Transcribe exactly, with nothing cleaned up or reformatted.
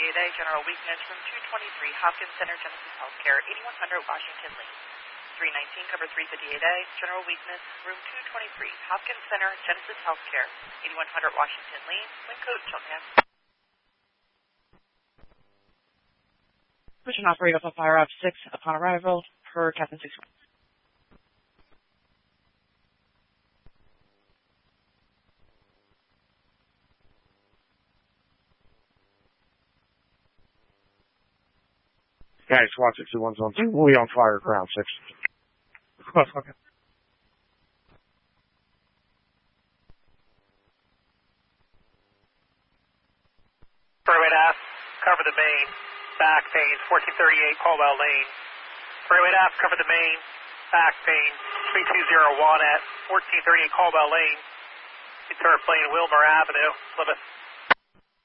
fifty-eight A, general weakness, room two twenty-three, Hopkins Center, Genesis Healthcare, eighty-one hundred Washington Lane. three nineteen, cover three fifty-eight A, general weakness, room two twenty-three, Hopkins Center, Genesis Healthcare, eighty-one hundred Washington Lane, wind code Cheltenham. Mission operator up fire up six upon arrival per Captain six. Guys, SWAT six two one zone two, we'll be on fire, ground six. Okay. Freeway F, cover the main, back pane, fourteen thirty-eight Caldwell Lane. Freeway F, cover the main, back pane, three two zero one at fourteen thirty-eight Caldwell Lane. Return plane, Wilmer Avenue, Plymouth.